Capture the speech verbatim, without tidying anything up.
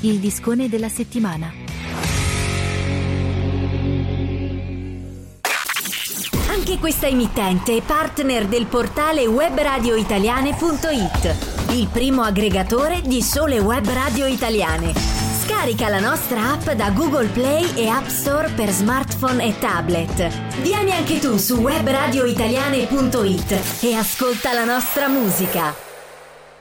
il discone della settimana. Anche questa emittente è partner del portale webradioitaliane punto it, il primo aggregatore di sole web radio italiane. Scarica la nostra app da Google Play e App Store per smartphone e tablet. Vieni anche tu su webradioitaliane punto it e ascolta la nostra musica.